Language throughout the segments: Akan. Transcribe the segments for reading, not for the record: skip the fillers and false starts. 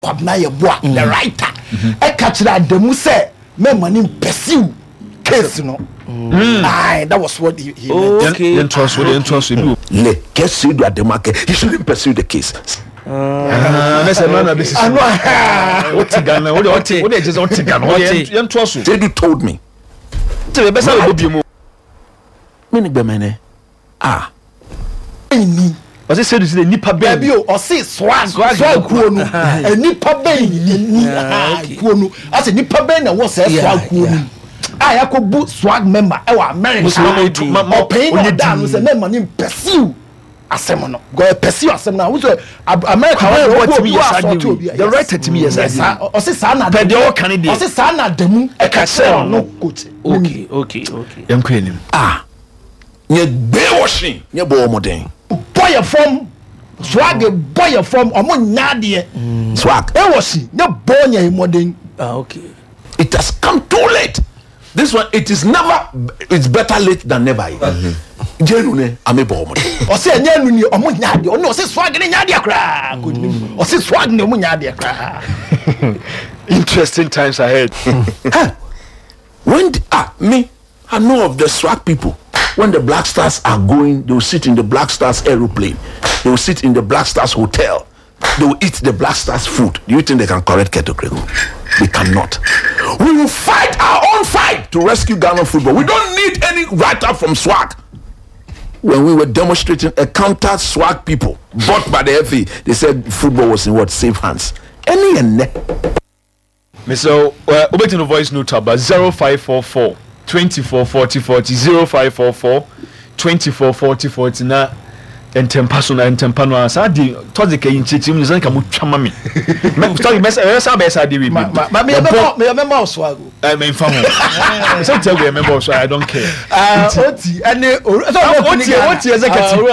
Kwabna Yeboah, the writer. I catch that the Muse, me money pursue case, you know. That was what he meant. Okay. Interest you. Le case you at the market. He shouldn't pursue the case. They told me. Was it said to nipa baby or say swag kuonu e nipa ben ni kuonu as nipa ben na was say swag kuonu yakobu swag member e wa America ma pain no down say member ni pursue asem no go pursue asem na wo America what me yes the right to me yes o say sa na pe de o kan de o say sa na demu e ka say no coach okay yanko enim nye bewashing nye bo moden boy from swag boy from omo nyade swag e was nye boy nya modern. Okay, it has come too late. This one, it's better late than never. Jenu ne amebo modern o say nyanu ni omo nyade o no say swag ne nyade akra o say swag ne omo nyade akra. Interesting times ahead. When I know of the swag people. When the Black Stars are going, they will sit in the Black Stars aeroplane. They will sit in the Black Stars hotel. They will eat the Black Stars food. Do you think they can correct Keto Krego? They cannot. We will fight our own fight to rescue Ghana football. We don't need any writer from swag. When we were demonstrating a counter swag people bought by the FA, they said football was in safe hands. Any and Mr. Obet no voice note about 0544 24 40 40 0544 24 40 40 na entempa no asa di tozi ke inchichim ni zanka mu twama me story besa dey we me member of swag me infamu so tell you member of swag I don't care oti ene oti executive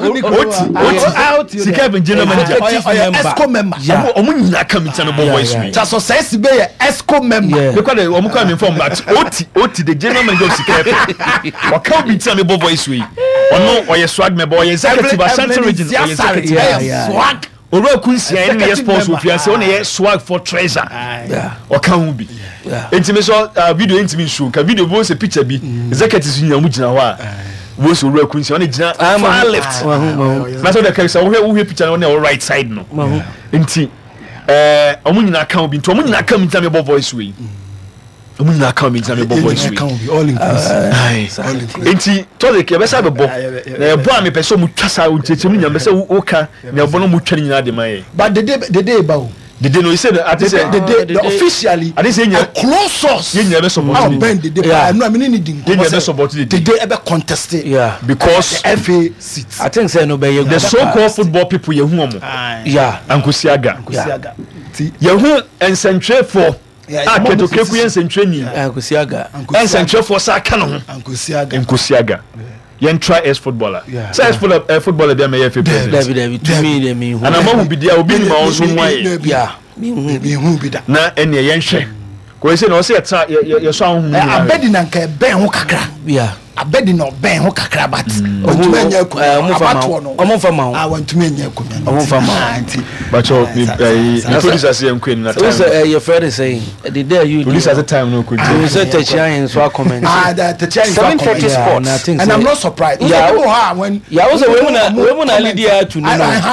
oti sika ben general manager esco member omu nyina committee no voice me ta so say si be esco member because omu come inform that oti the general manager of sika o ka obi tia me voice we ono oye swag member oye executive Ashanti region swag Oro kunsia en ye sports ofiase on ye swag for treasure o kan hu bi entime so video entime show ka video bo se picture bi executives nyamu gina ho a wo so oro kunsia on gina far left na so the case wo picture on the right side no enti omu nyina kan bi nto omu nyina kan mi tame voice we omu nyina kan mi tame voice we all inclusive enti to the ke be sa be bo na e bo a me pese mu twasa o nchechemu nyam be se wo ka na e bo no mu twani nyina de man but the day about the day no he said at the officially I didn't say a close source you never support me bend the day no I mean anything you never support the day ever contested because the FA seat I think say no be the so called football people ye hu omo Ankusiaga ye hu encentre for Keto Keku encentre ni Ankusiaga encentre for sa kanu Ankusiaga yen try as footballer say as footballer dem ye FA president David to me and among be there obi ni ma onso nwa me hu bi da na ene yen hwe ko say no say ye so ahun abedi na nka ben ho kakra abedi no ben ho kakra but ontuma nya ku abato no omfama ontuma nya ku omfama but the police say enkwenu na time so your friend is saying the day you police at the time no could you say Tachian so comment that Tachian 730 sports and I'm not surprised when also we na lead here to no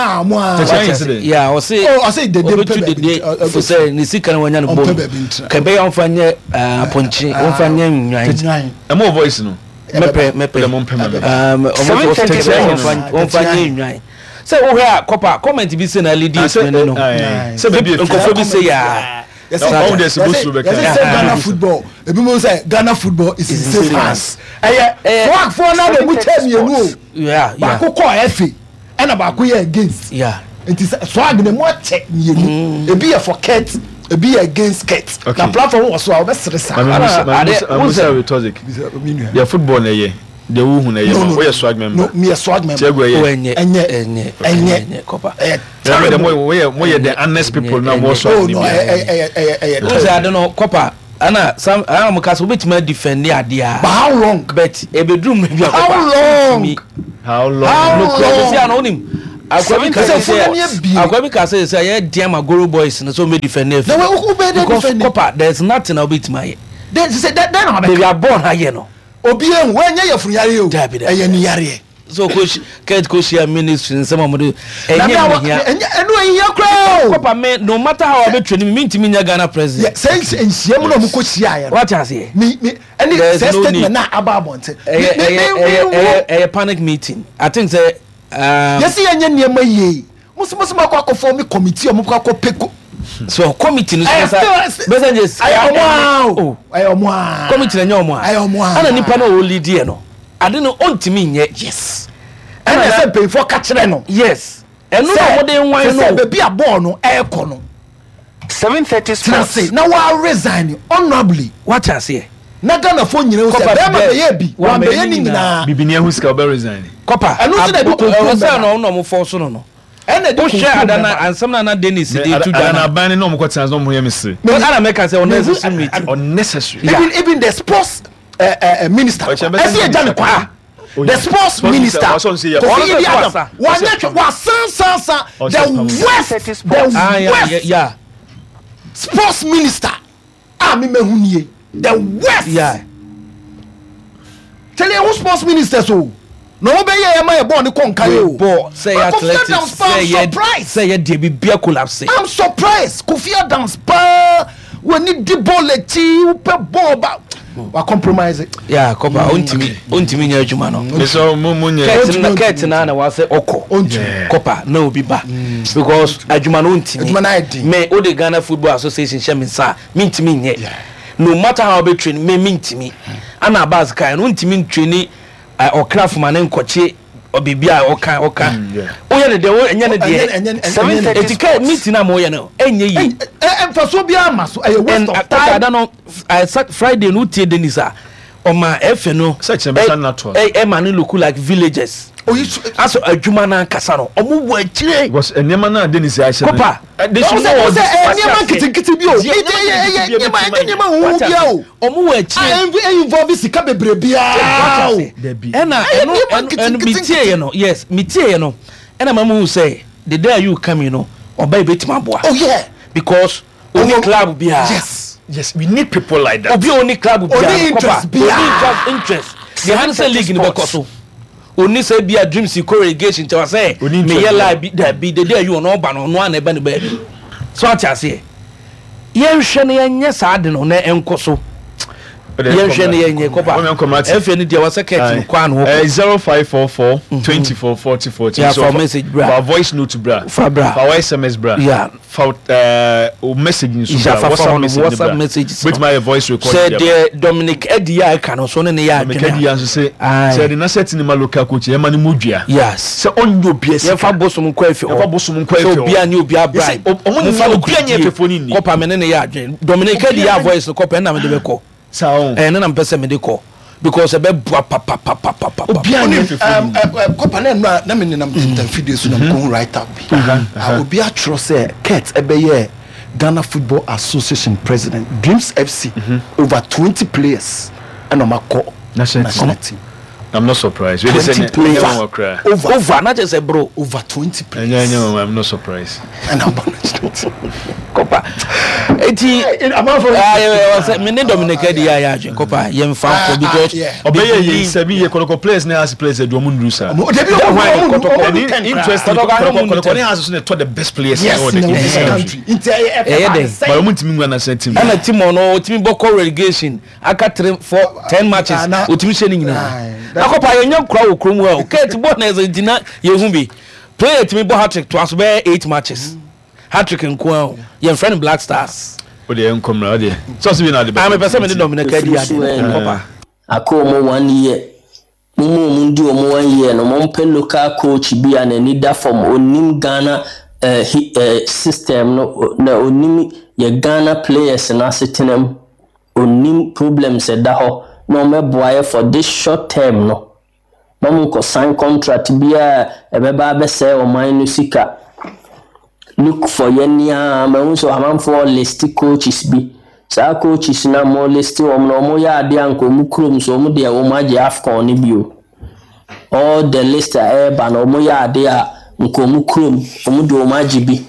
Tachian I say the day for say ni sika na wanya no bom ka be yon fanye ponchi on fanye nwan e mo voice no mepe mo pema on fanye nwan say wo here kopa comment bi say na lead no say be ko bi say ya all they supposed to be Ghana football ebi mo say Ghana football is in safe hands swag for na dey mutem yenu ba ko FA and ba ko against nti swag ne mo check yenu ebi ye for Kent ebi against Kent na platform was so obesresa ya football na ye de wo hu na ye wo ye swag member no me swag member enye kopa mo ye the honest people na mo swag ni those I don't know kopa ana some am kaso betima defend ade a how long bet e bedroom bi how long no ko say ana onim Akwabi ka say yeah Diam Agoro boys no so me defend if. Because Copper there's nothing I'll beat my. They say that they are born here no. Obi en when you for yare o. E ni yare. So coach ministry some of do. Copper me no matter how I be training me ntimi nya Ghana president. Say ensiam no mko chia ya. What you say? Me any statement na ababonte. A panic meeting. I think say yes anya niam ye. Musu makwa form committee o mko peko. So committee no messages ayomo committee na nyomo ana nipa na o lead here no ade no ontimi nye yes ana say pay for catch no yes eno no mo de nwan no be bia ball no e ko no 7:30 sports na wa resign honorably what I say na Ghana fo nyina o say be ye bi wa be ye ni nyina bibini ahu ska be resign Copper anu say na no mo force no ene do share adana ansam na Dennis dey to Ghana ban no mo kwatan no mo hear me say ana make say unnecessary even the sports minister ese jane kwa the sports minister was sports minister me mehunie the west tell you sports minister so no be ye ma ye born kon kan yo say athletics say ye dey be collapse I'm surprised Kofi Adams pa when ni di ball eti u pe ball ba wa compromise yeah Copper ontimi nya adwuma no me so mumunye ket na wa say oko Copper na obi ba because adwuma no ontimi me o the Ghana Football Association chairman sa me ntimi nye no matter how be train me ntimi ana bas kai no ntimi train okra fuma ne nkoche obibia oka oye ne de enye ne de etika meeting na mo ye no enye yi emfaso bia maso e waste of time no Friday no tie denisa o ma efe no e man look like villages aso adwuma na kasa no omo bu akire because enema na denisa a Copper they should know enema kitikiti bi o enema hu bia o omo bu akire involve sika bebre bia ena mitie ye no yes mitie ye no ena mamu say the day you come you know oba betima boa oh yeah because only club bia yes we need people like that obi only club bia interest the Hansen League in Bekoso oni say bia dreams corrugation to say me ye live that be the day you no ba no no na eba ne ba so atiase ye hwe ne yenye saade no na enkoso ye hwe ne yenye Copper efe ni dia wa second kwa no 0544 244040 so message bra voice note bra for SMS bra for message in WhatsApp message with my voice record said Dominic Edia can so ne ya Dominic Edia so say said na set ni ma local coach e ma ni modua yes say onyo biase ye fa bosom kwa efe so bia ni obi abrai omo fa obi anya efefoni ni Copper me ne ya adwen Dominic Edia voice no Copper na me de be call sao na mpese me de call because ebe bua papa obi anya Copper na me nenam video so na ko right up obi a tro say Kurt ebe ye Ghana Football Association president Dreams FC over 20 players and omako national team. I'm not surprised. Really say over not just a bro over 20 players. I'm not surprised. And I'm Copper. I'm for me Dominic Edia ya Copper yem fa because obey 7 year koloko players na as players do mun rusa. Interested koloko has to the best players in this country. But mun timi ngwana set team. Ana team no timi boko relegation aka 10 matches otimi she nyina. Copper yenya kra wo krom wa Kurt bo na ezina yehu bi player timi bo hat-trick twice be 8 matches hat-trick nko your friend Black Stars o de enkom na o de so so be na de am person me Dominic Edia Copper akomo 1 year mumu ndi omo 1 year no mo pen local coach bi an ni da form onim Ghana system no na onim ye Ghana players na setenem onim problems e da ho no me boy for this short term no mamu ko sign contract bia ebeba be say o man no sika look for yenia mamu so am for list coaches bi sa coaches na mo list o mo ya ade anko mu krom so mo de o ma je Afcon ni bio all the list ba no mo ya ade a nkomu krom omu de omajibi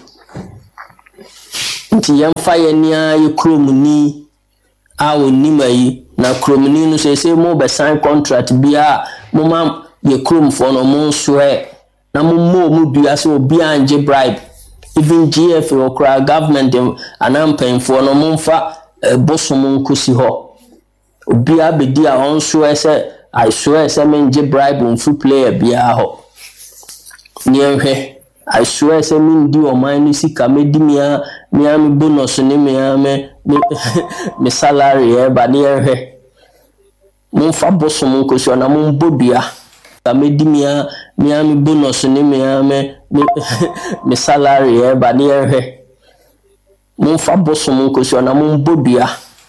nti yemfa yenia ye kromni a onimai na kromni no se mo be sign contract bia mo ma ye krom for no mo so na mo dua se obi anje bribe even GF or cry government and I'm paying for no monfa bosom nkosi ho obi abedi a on so I swear say menje bribe on free player bia ho nienhwe I swear say min di o man ni sika medi mia mi bonus ni me salary ba nienhwe monfa bosom nkosi na mon bodua kamedi mia mi bonus ni me salary ba nienhwe monfa bosom nkosi na mon bodua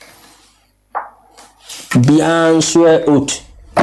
bia so out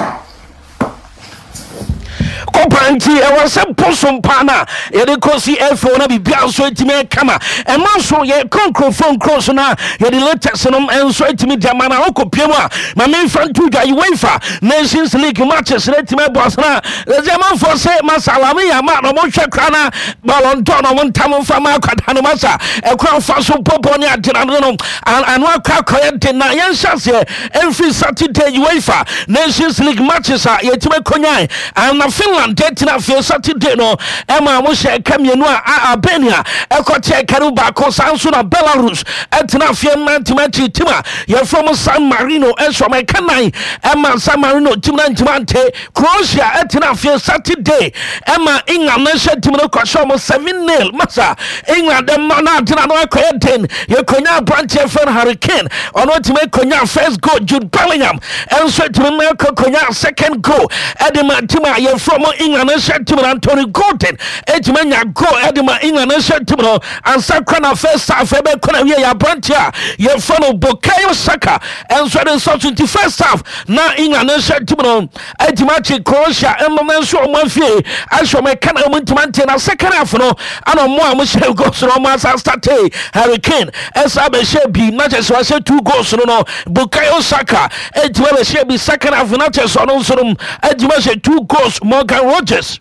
Panti e was a possum pana ye de kosi efo na bibia so etime kama e ma so ye concrofone cross na ye de latest no enso etime jamana okopiem a ma me fantu dwa ye wefa Nations League matches na etime boss na the German for say masalami ya ma no mo hwe kra na Ballon d'Or no montam fa ma kwada no masa e kwa fa so popo ni adina no anu akwa koyente na ye nhyase every Saturday UEFA Nations League matches a ye etime konyan and na Finland Tina feel Saturday no Emma Moshe Kamienu Albania Ekote Karuba Kosansuna Belarus Etina feel Mantimachi Tima you're from San Marino Eswame Kanai Emma San Marino Timante Croatia Etina feel Saturday Emma England Nation Timino Kwashomo 7-0 Masa England the Mana Tina no Koyenten your Konya branch FN Hurricane on what to make Konya first goal Jude Bellingham and so to make Konya second goal Edima Tima you're from England Nation Team Anthony Gordon Edmenya go Edima England Nation Team and Sakana first half ebe kona we ya branch ya ye follow Bukayo Saka and so the 21st half na England Nation Team Edima Croatia and Manso Mafie asho me kana muntimante na second half no ana mo amushe goals no masa start Hurricane esabe shebi matches was 2 goals no Bukayo Saka Edima be shebi second half matches no so Edima 2 goals Morgan Rogers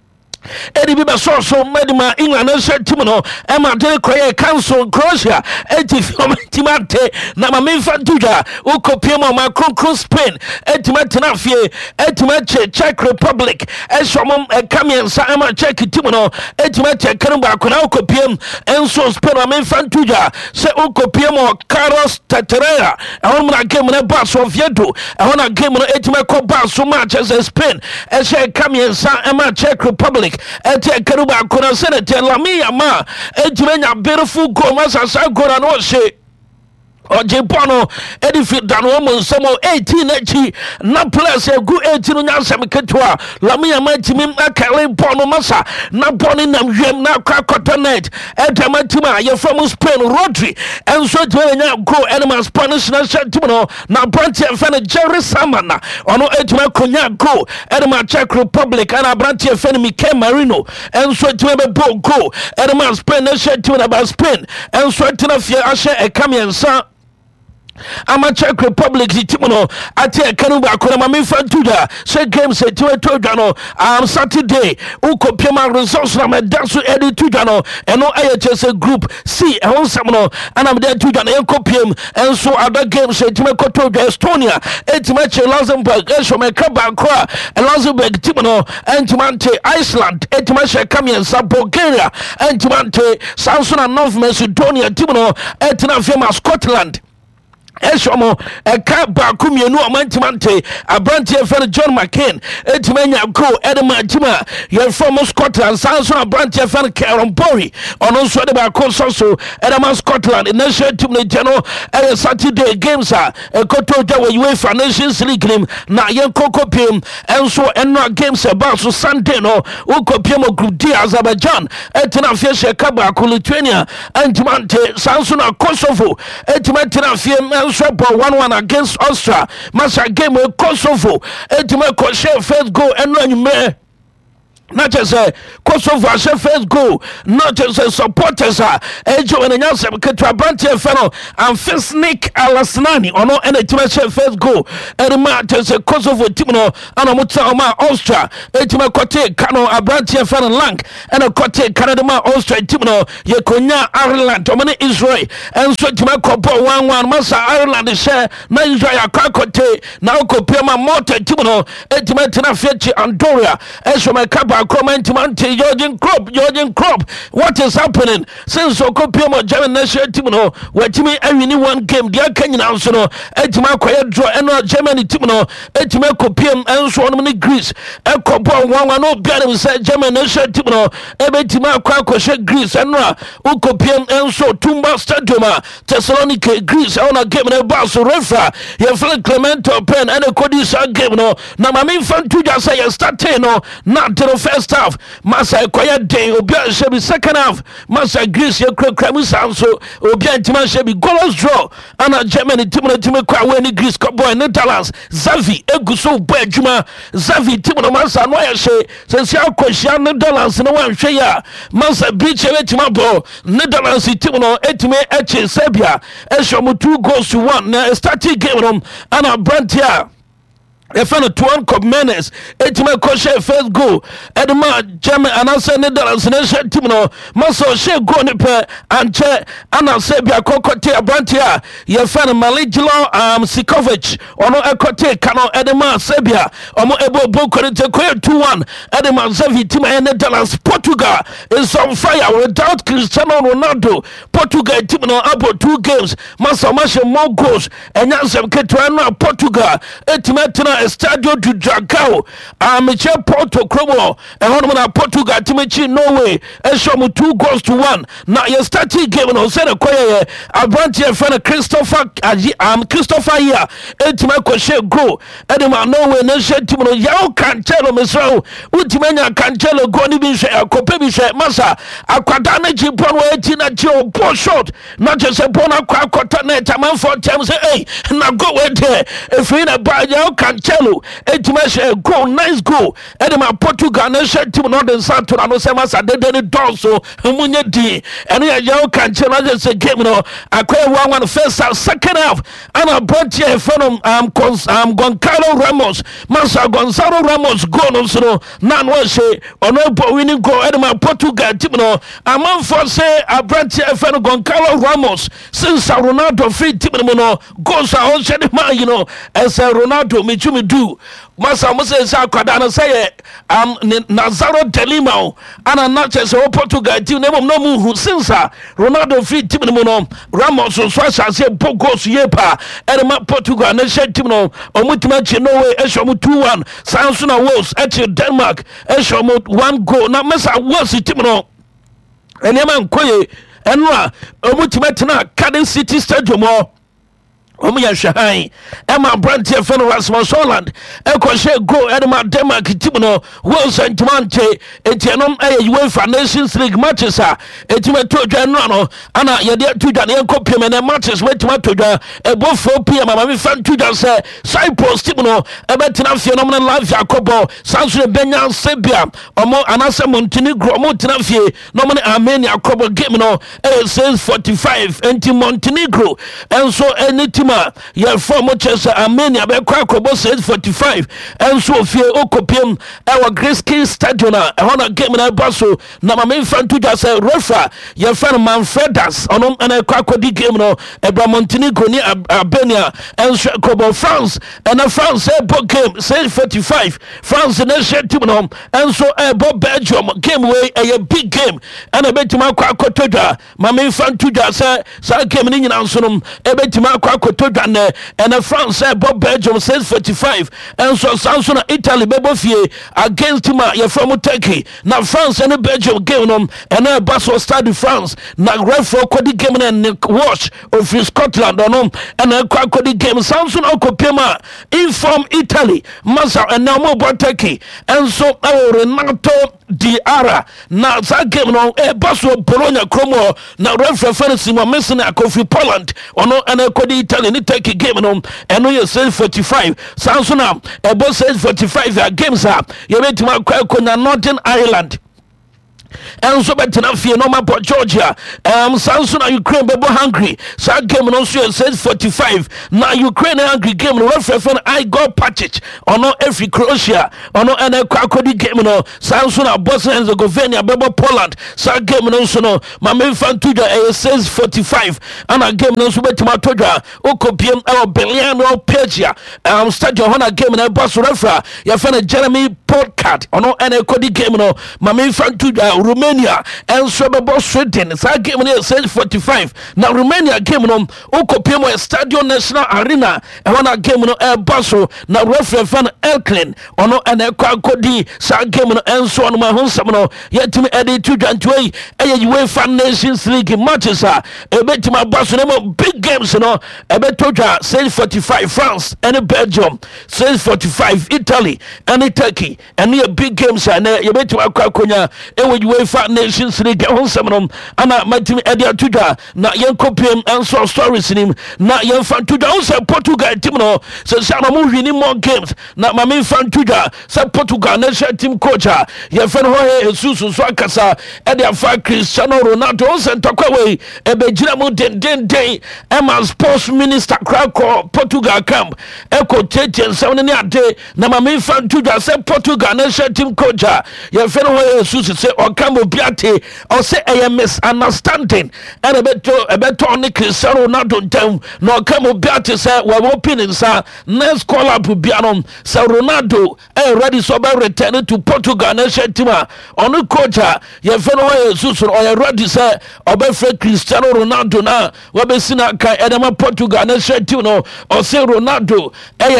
Eddie Biba so Medima England Nation Team no Emma de Koye Council Croatia Timante na Maminfa Duja Ukopimo Macron Spain Etimatina Fie Etimache Czech Republic Esomom Kamian Sama Czech Team no Etimache Kanumba Kuna Ukopiem Enso Spain Maminfa Duja Se Ukopimo Carlos Taterea Ahona game na Bas of Yedo Ahona game no Etimako Bas so much as Spain Eshe Kamian Sama Czech Republic Ete Karuba Kuna Senator Lamia Ma Ejimenya beautiful goal Masa Gora no she Ojebono edifit dan woman samo 18 echi na plus e gu 18 nya asem ketwa Lamia Ma timi akale bono masa na boni na wiem na kwakota net edamatima ye from Spain Rodri enso tmenya go enema Spanish national team no na branch fan Jerry Samana ono ejima konya go edema Czech Republic and branch fan Mike Marino enso tmebe go edema Spain national team na Spain enso tnafia ashe ekamiensa Ama Czech Republic Timono ate Kanuba Kona Maminfa Duda se game se Tuano Saturday Ukopema results na Medasu Edi Tudano and no IHS group C and Samono and I'm there Tudan and Copium and so other games se Timakoto Estonia Etimache Luxembourg Eshome Kabakra and Luxembourg Timono and Timante Iceland Etimache Kamian Bulgaria and Timante Samson and North Macedonia Timono Etinafema Scotland Eshomo eka baku mienu amantimante abrantie fan John McCain etimenya go edema tima ye from Scotland sanso abrantie fan Karen Bori ono so de baako so edema Scotland nation team ne jeno Saturday games a ekoto da we UEFA Nations League game na ye kokopiem enso enno games about so Sunday no ukopiem group D Azerbaijan etina fie sheka baako Lithuania antimante sanso na Kosovo etimate fie Ball 1-1 against Austria. Masa game with Kosovo. Etime share first goal and no you may not just a Kosovo first goal, not just a supporters are Ejo and Yasem Ketrabantia Feno and first Nick Alasnani or no any first goal and the match as a Kosovo Timno and a Mutama Austria, Etima Kote Kano Abrantia Feno Lank and a Kote Canada Austria Timno Yekonya Ireland Domini Israel and so Tima Kopo 1-1 Massa Ireland share na Israel Kakote now Kopema Mota Timno Etima Tina Fechi Andoria Esho Kaba Cromantimanti Jorgen Kropp. What is happening since Okopiamo German national team no where Timmy every one game dia Kenyan also no Etima Koya draw and Germany team no Etima Kopiam and so on Greece Ekopo 1-1 no Bianim say German national team no Ebetima Kwakoshe Greece and Ukopiam and so Tumba Stadium Thessaloniki Greece on a game in a Basso Refa Yefle Clemento Pen and a Kodisa game no na mami fan tuja say start no not to the first half Masa Koya Day Obia Shebi second half Masa Greece Kramusa so Obia Tima Shebi goals draw and Germany Timothy Kwa when Greece Cup boy Netherlands Xavi Eguso boy Juma Xavi Timothy Masa Noya She since ya Koshia Netherlands no one share Masa Beach Etima Bo Netherlands Timothy Etime Eche Serbia Eshomu 2-1 na starting game and a Brantia a fan of Tuan Cop Menes, Etima Koshe first goal, Edma German and I said Netherlands Nation Timno, Maso She Gonipe and Che Anna Sebia Kokote Abrantia, your fan Malijilo Sikovic, or no Ekote Kano Edema Sebia, or mo Ebo Boko 2-1, Edema Xavi Tima and Netherlands, Portugal is on fire without Cristiano Ronaldo, Portugal Timno about 2 games, Maso Masha more goals, and Yansem Ketuano Portugal, Etimetina. Estadio do Dragao, Michel Porto Cromo, and Honman Portugal, Timichi, Norway, and show me 2-1. Now, your starting game on Hosea Koya, Abrantia fan Christopher here, Etimako Shea Go, Edema Norway, Nation Timono, Yao Cancelo, Misro, Utimania Cancelo, Goni Bisha, Copemisha, Massa, Aquadana Jipon, Tina Joe, poor shot, not just a Bona Quacotanet, a man 4 times, hey, now go there, if you're in a bar, Yao Cancelo. Etimashe go nice go Edema Portugal nation team Northern South to Anosema Sadeni Dorso Munye D and Yao Cancelo just a game no acquire 1-1 first half second half and a bunch of from Goncalo Ramos Masa Gonzalo Ramos go no so nan was or no winning go Edema Portugal team no a man for say a branch of Goncalo Ramos since Ronaldo free team no goes on you know as a Ronaldo Michumi do Masa Moses Akadana say Nazaro Delima and a Natchez or Portugal team no move since Ronaldo free team no Ramos so Swasha say Bogos Yepa and Portugal nation team no or Mutimachi Norway Eshomu 2-1 Sansuna was at Denmark Eshomu 1 goal now Mesa was team no and Yaman Koye and Mutimatina Cardiff City Stadium Omiya Shahai, Emma Brantia Feno Rasmus Holland, Ekoshe Go, Edema Denmark, Timono, Wilson Timante, Etianom UEFA Nations League matches, Etimato Janano, Anna Yadia Tujan, Encopium and matches with Matoja, above 4 p.m. I'm fan Tujan say, Cyprus Timono, Ebetina Phenomenon Live Jacobo, Sansu Benyan Sebia, Omo Anasa Montenegro, Montenafie, Noman Armenia, Kobo Gimino, says 45, anti Montenegro, and so anything. Your former Chester Armenia be Kwakobo says 45 and so fear Okopium our Grace King Stadium a honor game in Basso na main fan to just refa your friend Manfredas on and a Kwakodi game no Ebra Montenegro ni Albania and Kobo France and a France book game says 45 France nation team no and so Bob Belgium game way a big game and a betima Kwakotoda my main fan to just say game in Ansunum a betima Kwakotoda and a France Bob Belgium says 45 and so Samsung Italy Bebofie against him from Turkey now France and Belgium game and a Basel Stade France now referee Kodi game and watch of Scotland and a Kodi game Samsung Okopema inform Italy Masa and now more Turkey and so Renato Diarra na sa game no baso Bologna Cromo na referee Simon Mason Kofi Poland ono ana kodi Italy ni take game no eno ye 45 Sansona boss 45 games ye betima kwa na Northern Ireland and so betina fie no ma Georgia Sansona Ukraine bebo Hungary sa game no so says 45 na Ukraine Hungary game no referee I go patch ono every Croatia ono ene kwakodi game no Sansona Bosnia and Herzegovina bebo Poland sa game no so no ma memfa tuja says 45 and game no so betima toja okopiem Beliano Pegia stadium hona game na boss referee ya fana Jeremy Podcast ono ene kodi game no ma memfa tuja Romania and Swababo Sweden. Sa game ne says 45. Now Romania game no ukopemo Stadio National Arena e wana game no baso na referee fan Elklin ono ene kwakodi sa game no enso no ma honsam no yetimi edi tudwantwe UEFA Nations League matches ebetima baso no big games no ebetodwa says 45 France and Belgium says 45 Italy and Turkey and the big games and yebetima kwakonya UEFA Nations League honsam ana matimi edia tuda na yenkopiem enso stories nim na yenfa tuda onse Portugal team no se sana mu wini more games na mame fan tuda se Portugal national team coach yefen ho Jesus so akasa edia fa Cristiano Ronaldo onse ntokwa we ebejira mu den Emma sports minister Krakow Portugal camp eko tete nsam ne ade na mame fan tuda se Portugal national team coach yefen ho Jesus se okam biate or say a misunderstanding and beto on Cristiano Ronaldo down no come biate say we opening sa next call up bianom say Ronaldo ready so be return to Portugal national team on coach ye feno Jesus or ready say obefe Cristiano Ronaldo na we be sina kai edema Portugal national team no or say Ronaldo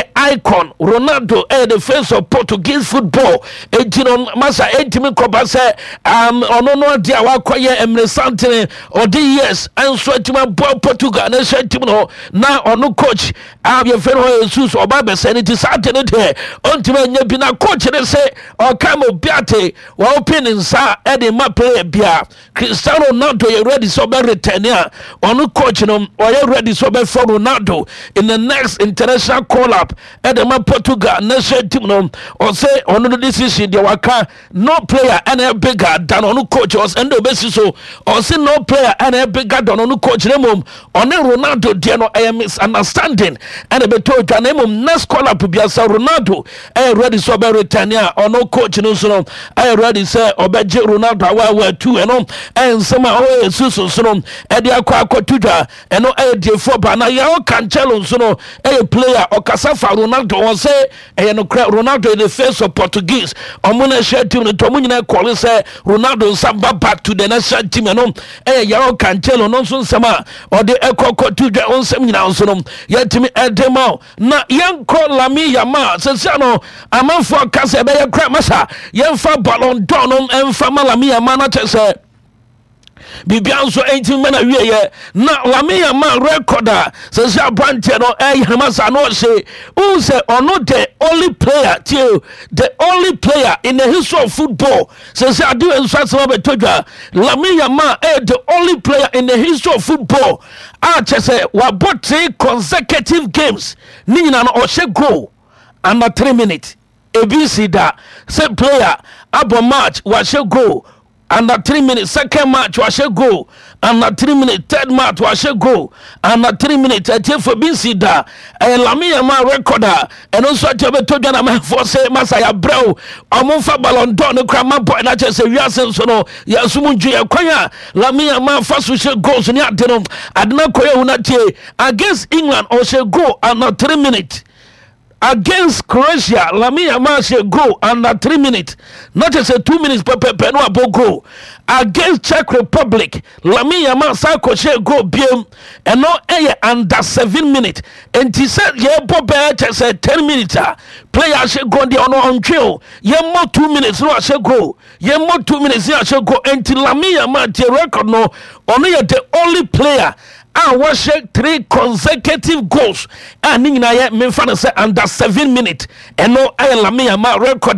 icon Ronaldo the face of Portuguese football ejino masa ejimi koba say ono no dia wakoye emresantene odi yes anso atima bo Portugal na team no na ono coach ye fero Jesus oba be seniti satene de ontima nya bi na coach ne se o kamo biate wa open nsa e de ma player bia Cristiano Ronaldo ye ready so be return ya ono coach no o ye ready so be for Ronaldo in the next international call up e de ma Portugal na team no o say ono decision de waka no player any bigger than ono coach was and obesi so or say no player and bigger than ono coach nemum on Ronaldo de no misunderstanding and be told nemum next call up bia say Ronaldo ready so be return ya ono coach no so no ready say obeje Ronaldo awa two and some susu so no e de akwa eno de for ba na ya Cancelo so no player okasafa Ronaldo won say no Ronaldo in the face of Portuguese omuna share team no to munyina call say Ronaldo samba back to the national team no ya Cancelo no so sama or the ekoko to the onsem nyina so no yetimi edema na yenko Lamine Yamal se no amanfo kase be ye kra masa yenfa Ballon d'Or no enfa Lamine Yamal na tese bibianso 18 mena wiye na Lamine Yamal recorder se abante no hamasa no say who say ono the only player till the only player in the history of football se adu enso be toja Lamine Yamal the only player in the history of football chese wa bought 3 consecutive games ni nyina no o she goal under 3 minutes ABC da say player abo match wa she goal under 3 minutes, second match was a goal. Under 3 minutes, third match was a goal. Under 3 minutes, I tell for Binsida, a Lamine Yamal recorder, and also to be told that for say Masaya Bro, a Monfa Ballon d'Or, no Crama boy, and I just say, Yasensono, Yasumunji, Koya, Lamine Yamal first we should goals in Yatenum, Adna Koya Unati against England, or say go under 3 minutes. Against Croatia, Lamine Yamal should go under 3 minutes. Not just a 2 minutes per no go. Against Czech Republic, Lamine Yamal Sako should go BM and no under 7 minutes. And he said, yeah, Bob said 10 minutes. Player should go on drill. Yeah, more 2 minutes, no, I should go. Yeah, more 2 minutes, I should go. Until Lamine Yamal, the record, no, only the only player. And watch 3 consecutive goals. And Nina Memphana say under 7 minutes. And no Lamine Yamal recorder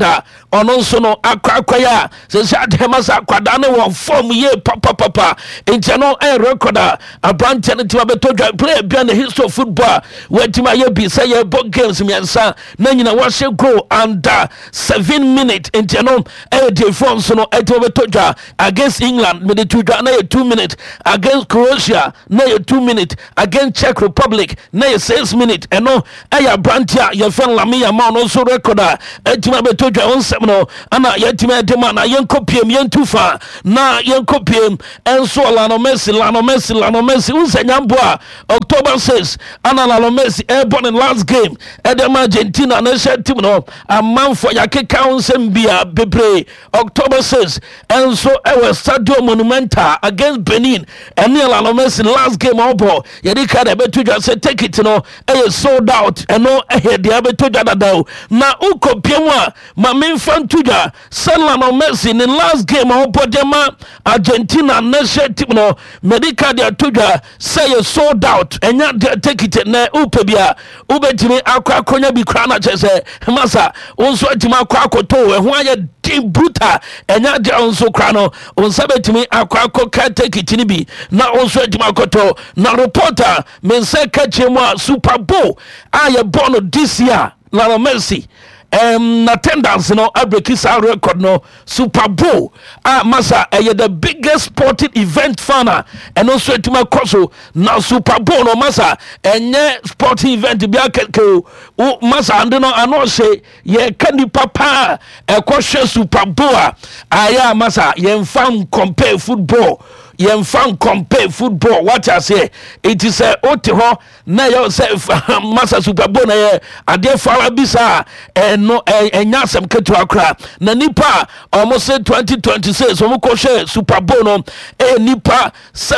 ɔno nso no akwaya sɛ sɛ adema sa akwada ne wɔ form ye papa enti no record a abrante no tima beto dwa player bia na history of football watima ye bi sɛ ye ball games miensa na nyina wɔhye goal under 7 minutes enti no de form so no tima beto dwa against England me de to dwa na 2 minutes against Croatia na 2 minutes against Czech Republic na 6 minutes eno abrante a ye fen Lamine Yamal no so record a tima beto dwa onsem no ana ye tima de ma na ye nkopiem ye ntufa na ye nkopiem enso Lionel Messi unsanyambo a October 6 ana Lionel Messi born in last game edem Argentina nation team no amanfo yakeka unsem bia bebre October 6 enso ewe Stadio Monumental against Benin ene Lionel Messi last game obo yedi ka da betu dwa say take it no sold out eno dia betu dwa dada na ukopiem a ma memfa ntudwa say Lionel Messi in last game obo dema Argentina nation team no medical dia tudwa say sold out enya take it na upebia ubetimi akonya bi kra na chese masa onso atimi akoto ho aye team brutal enya dia onso kra no onsa betimi akaka take it ni bi na onso atimi akoto na reporter men say kachemu Super Bowl aye born this year Lionel Messi attendance no abrekisa record no Super Bowl masa the biggest sporting event fana and also etima koso na Super Bowl no masa enye sporting event bia keke masa ande no ano se ye kandi papa ekwohwe Super Bowl aya masa ye fan compare football yemfan compare football what I say it is a otiho na yo say masa Super Bowl na ye ade fara bisa no enyasem ketu akra na nipa almost 2026 omo ko share Super Bowl no nipa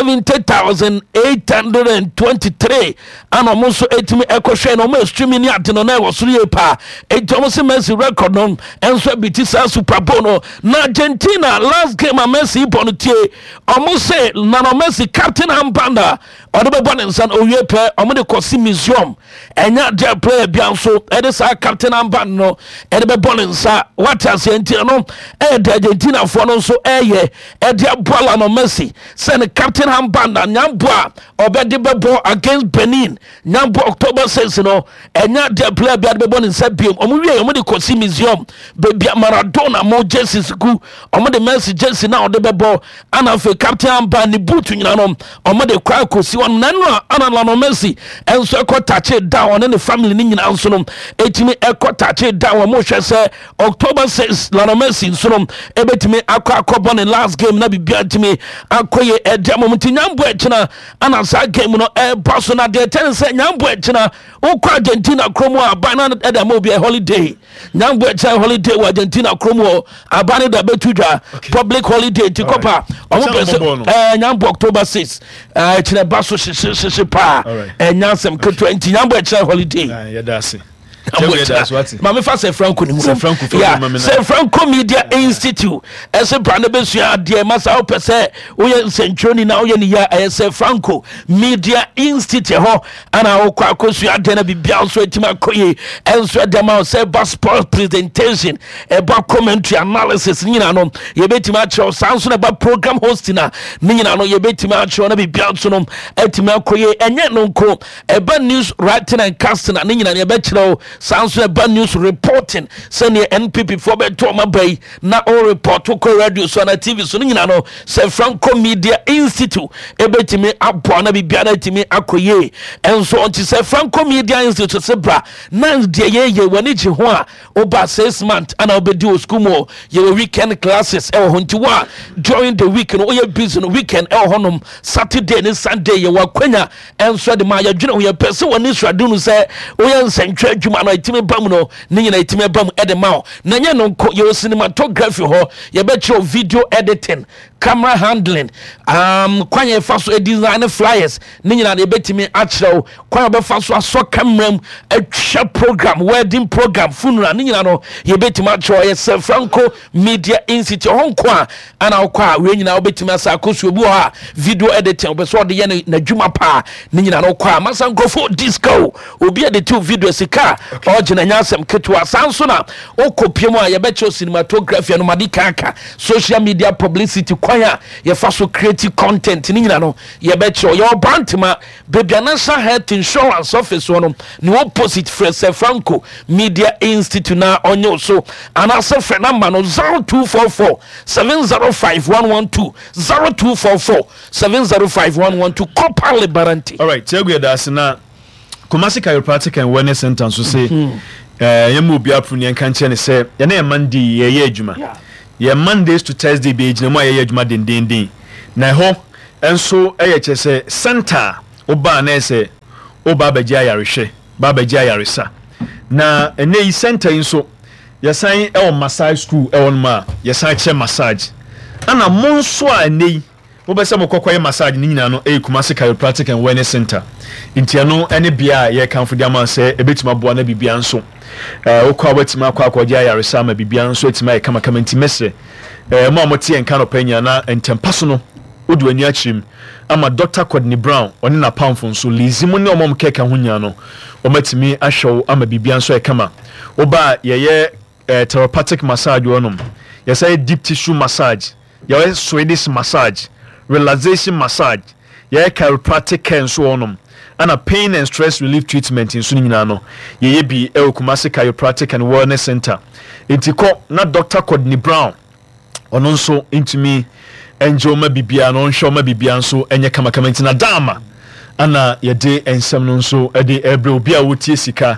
70,823 and almost etimi ekwohwe no mo streaming ade no na wo suru ye pa etomo se Messi record no enso bitisa Super Bowl no na Argentina last game a Messi bontie almost Lionel Messi captain ambanda odebe bonin san owie pe omode kosi museum enya de player bianso ede sa captain amband no edebe bonin sa what as enti no de Argentina fo no so eye ede aboa Lionel Messi sen captain ambanda nyambo a obede bebo against Benin nyambo October 6 no enya de player bia de bonin sa biem omowie omode kosi museum be Maradona mo jerseys ku omode Messi jersey na odebe bo ana fe captain amband ni boot nyina no omode kwa kosi won nanu ana Lionel Messi enso ekotache down on the family ni nyina nso no etimi ekotache down mo hwe se October 6 Lionel Messi nso no ebetimi akọ ne last game na bibia timi akoye edemo mtinyambo echina ana sa game no boso na de ten se nyambo echina ukọ Argentina kromo abana edemo bi holiday nyambo echina holiday wa Argentina kromo abana da betudwa public holiday ti kopa omo pese nyambo October 6 echina baso pa enyasem ke 20 nyambo echina holiday yedase Mami fa se Franco ni mu se Franco Media Institute ese brand besua de masa o pese wo ye centroni na wo ye ni ya ese Franco Media Institute ho ana wo kwa akosua de na bibia so etima koye enso de ma se sport presentation ba commentary analysis nyina no ye betima acho sanso na ba program hosting na nyina no ye betima acho na bibia so no etima koye enye no nko ba news writing and casting na nyina ye be kire Sounds bad news reporting send the NPP for beto mabai na all report to radio so na TV so nyina no say Franco Media Institute ebetimi abo na bibia na timi akoye enso onti say Franco Media Institute se bra na de ye wani ji ho a oba 6 months ana obedi o school mo ye weekend classes e ho nti wa during the week no ye busy no weekend e ho nom Saturday and Sunday ye wakwanya enso de ma ya dwene ho ye pese wani sradunu say o ye nsentwa adwuma no itime bam no ne nyina itime bam edema na nya no ye cinematography ho ye be video editing camera handling kwanya faso design flyers ni nyina de betimi achrew kwanya be faso aso camera atwa program wedding program funeral ni nyina no ye betimi achrew ye Franco Media Institute honko a ana okwa we nyina obetimi asa akosu obi ho video editing obeso de ye na dwuma pa ni nyina no kwa masankrofo disco obi de two video sika ogina nyasem ketwa sanso na okopiem a ye be cho cinematography no madikaka social media publicity kwanya ye faso creative content ni nyina no ye be cho ye brantima Bebianasa Health Insurance Office no ni opposite Franco Media Institute na onyo so anase friend number no 0244 705112 0244 705112 Copper Liberanti. All right, tell you that na Kumasi Chiropractic and Wellness Center so say yemu obi apru ne kan che ne say ya na Monday ye adwuma ye Mondays to Thursday be ejina mo ye adwuma den na ho enso che say center oba na say oba bagia yarehwe ba bagia yaresa na ene center inso yesan massage school on ma yesan che massage ana monso a nei wo be se mokokoye massage ni nyina no Kumasi Chiropractic and Wellness Center intiano ene bia ye kanfo dia man se ebetima boa na bibia nso wo kwa wetima akwa dia yaresa ma bibia nso etima kama ntimese mo amotie enka no panya na entempaso no odu ani achim ama Dr. Courtney Brown oni na pamfo nso lizimu ne omom keka hunya no omatimi ahwew ama bibia nso kama oba ye therapeutic massage wonom you say deep tissue massage you Swedish massage relaxation massage you chiropractic care so wonom and a pain and stress relief treatment in sunina no ye bi Kumasi Chiropractic and Wellness Center intiko na Dr. Courtney Brown ono nso intimi enjo ma bibia no nsho ma bibia nso enye kama ntina dama ana ye de ensem no nso e de ebre obi a wotie sika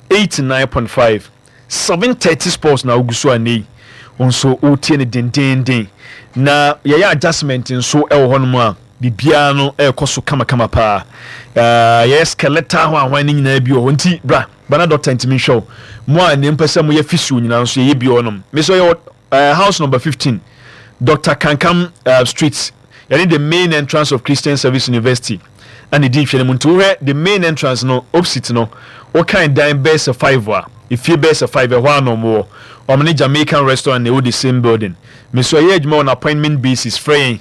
89.5 730 sports na oguso ani onso otie ne den na ye adjustment nso e wo hono a bibia no e koso kama pa ye skeletal ho ahwan ni nyina bi o nti bra bana doctor ntimi show mo a ne mpese mo ye fisio nyina nso ye bi onom me so ye house number 15 Dr. Kankam Street yani the main entrance of Christian Service University and the deep the main entrance no opposite no what kind dine base of 5 wa if you base of 5 one or more or many Jamaican restaurant they all the same building me so ye on appointment basis fraying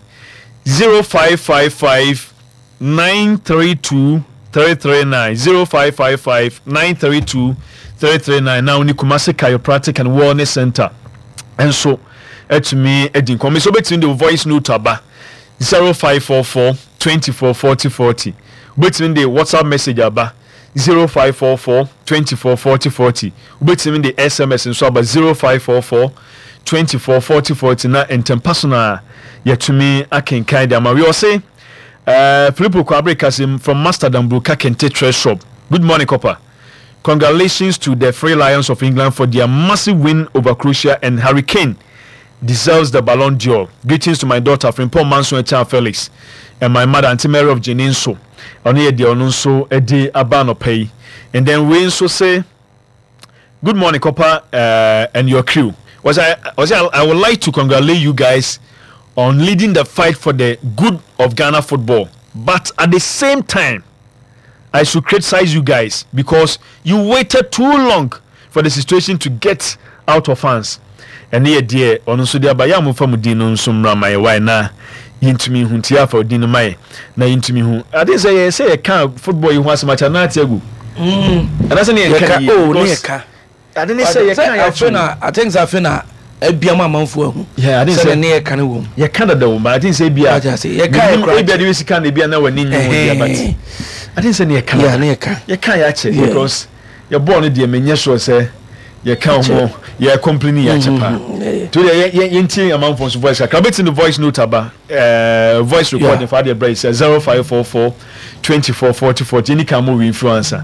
0555 932 339 0555 932 339 now ni Kumasi Chiropractic and Wellness Center and so to me edin come so between the voice note aba 0544 24 40 40 between the WhatsApp message aba 0544 24 40 40 between the SMS so aba 0544 24 40 40 na personal yet to me akenkan dem we all say Filippo Kwabrekasim from Master Dambuka Kente Treasure Shop. Good morning, Copper. Congratulations to the Free Lions of England for their massive win over Croatia, and Harry Kane deserves the Ballon d'Or. Greetings to my daughter Frimpong Manson Echa Felix and my mother Auntie Mary of Jeninso. Oni de onunso edi abano pay. And then we also say good morning, Copper, and your crew. I would like to congratulate you guys on leading the fight for the good of Ghana football. But at the same time, I should criticize you guys because you waited too long for the situation to get out of hands. And here, dear, on so dear Bayamu Famudino, some Ramay, why na intimi huntia for dinamai, na intimi who. I didn't say a can't football you want so much a night ago. And that's an Neka. I didn't say I think Zafina. Biama manfo yeah I didn't say near Canada yeah Canada but I didn't say bia I just say yeah can be na wani nyu but I didn't say near Canada yeah near can you can actually because you're born in the menye sure say you can more you complaining ya chepa to the yenti amount for voice can bet in the voice note aba voice recording for the break 0544 24 40 40 any can more influencer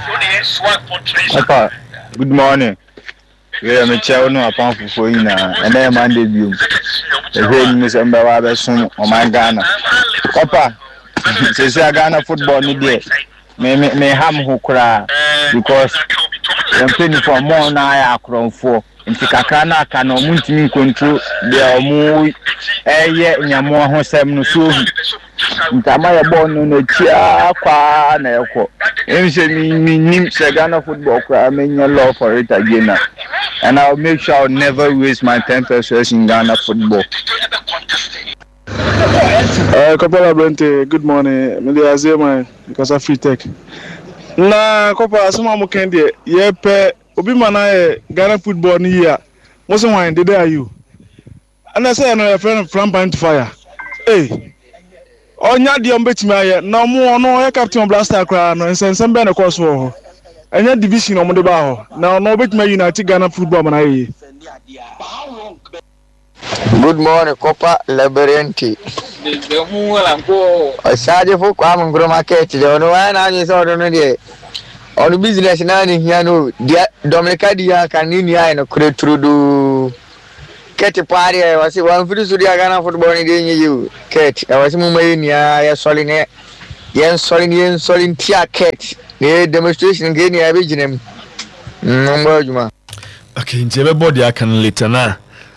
good morning. We are mature no upon for you now, and then Monday view. The whole Miss Embawa soon on my Ghana. Papa, says Ghana football media may ham who cry because I'm paying for more now. I crown for nti kakra na aka no mu ntimi control de omu eye nyamo ho sem no so ntama ye ball no na chia kwa na ekọ ense mi nim Ghana football kwa amenya law for it again and I'll make sure I'll never waste my 10 pesos in Ghana football. Kopala Brente, good morning. Me dey azema because of free tech. Na kopa asema mo kende yepe obi mana Ghana football ni here. Mo se wan dey there you. And I say no your friend from Point Fire. Hey. Onya di ombetimi aye na mo no ya captain Blaster kra no nsensem be na course ho. Enya division o mo dey ba ho. Na no obetimi United Ghana football mana aye. Good morning, Copa Labyrinthi. Osade for Kwam Ngro market. Don't know why now you saw no dey. On business na ni here no. Dominica dia kaninia ino kretrudu. Ket party was one for the Ghana football in the you. Ket, I was mumania ya solid yen solid tia ket. The demonstration again ya bijinem. Mbojuma. Okay, njebe body akan later na.